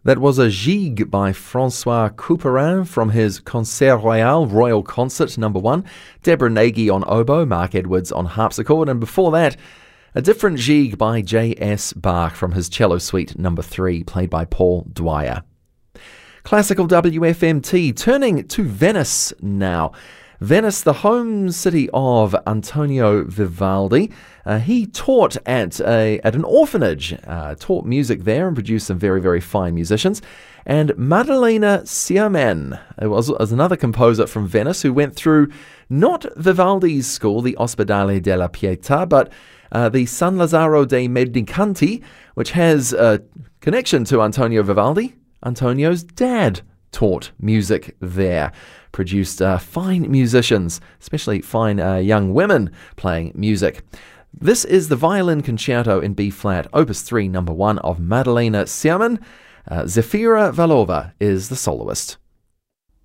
That was a Gigue by Francois Couperin from his Concert Royal, Royal Concert No. 1, Deborah Nagy on oboe, Mark Edwards on harpsichord, and before that, a different Gigue by J.S. Bach from his Cello Suite No. 3, played by Paul Dwyer. Classical WFMT, turning to Venice now. Venice, the home city of Antonio Vivaldi. He taught at an orphanage, taught music there and produced some very, very fine musicians. And Maddalena Xiamen was another composer from Venice who went through not Vivaldi's school, the Ospedale della Pietà, but the San Lazzaro dei Mendicanti, which has a connection to Antonio Vivaldi. Antonio's dad taught music there. Produced fine musicians, especially fine young women playing music. This is the Violin Concerto in B-flat, Opus 3, No. 1 of Maddalena Xiamen. Zefira Valova is the soloist.